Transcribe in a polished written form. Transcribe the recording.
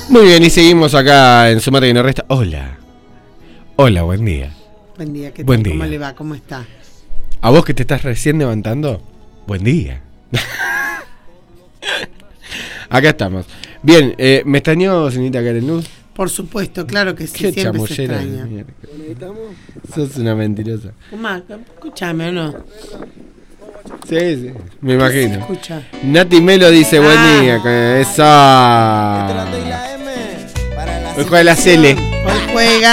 Muy bien, y seguimos acá en Sumate que no resta. Hola. Hola, buen día. Buen día, ¿qué tal? Buen día. ¿Cómo le va? ¿Cómo está? A vos que te estás recién levantando, buen día. Acá estamos. Bien, ¿me extrañó, señorita Karen Luz? Por supuesto, claro que sí, Qué siempre se chamullera. extraña. Sos una mentirosa. Omar, escúchame o no. Sí, me imagino. Escucha. Nati Melo dice buen día. Esa. Hoy juega la Cele. Hoy juega.